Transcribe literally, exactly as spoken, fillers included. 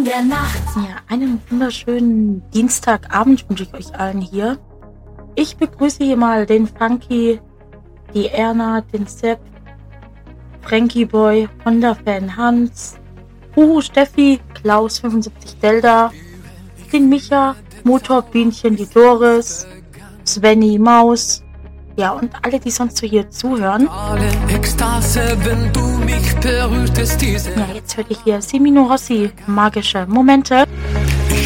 der Nacht. Ja, einen wunderschönen Dienstagabend wünsche ich euch allen hier. Ich begrüße hier mal den Funky, die Erna, den Sepp, Frankie Boy, Honda-Fan Hans, Huhu Steffi, Klaus fünfundsiebzig Delta, den Micha, Motorbienchen, die Doris, Svenny, Maus, ja, und alle, die sonst so hier zuhören. Ekstase, wenn du mich berührtest, diese Ja, jetzt hört ihr hier Semino Rossi, magische Momente.